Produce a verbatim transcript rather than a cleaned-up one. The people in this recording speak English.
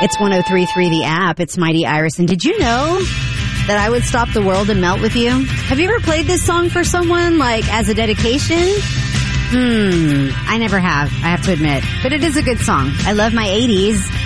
It's one oh three point three The App. It's Mighty Iris. And did you know that I would stop the world and melt with you? Have you ever played this song for someone, like, as a dedication? Hmm, I never have, I have to admit. But it is a good song. I love my eighties.